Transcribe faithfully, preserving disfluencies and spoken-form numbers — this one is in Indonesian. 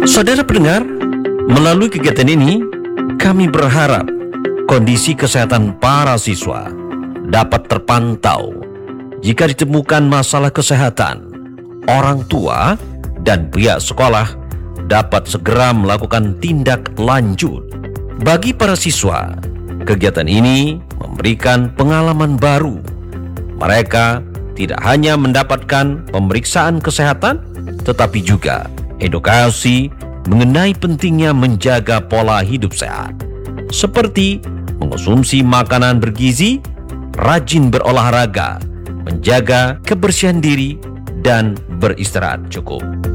Saudara pendengar, melalui kegiatan ini, kami berharap kondisi kesehatan para siswa dapat terpantau. Jika ditemukan masalah kesehatan, orang tua dan pihak sekolah dapat segera melakukan tindak lanjut. Bagi para siswa, kegiatan ini memberikan pengalaman baru. Mereka tidak hanya mendapatkan pemeriksaan kesehatan, tetapi juga edukasi mengenai pentingnya menjaga pola hidup sehat, seperti mengonsumsi makanan bergizi, rajin berolahraga, menjaga kebersihan diri, dan beristirahat cukup.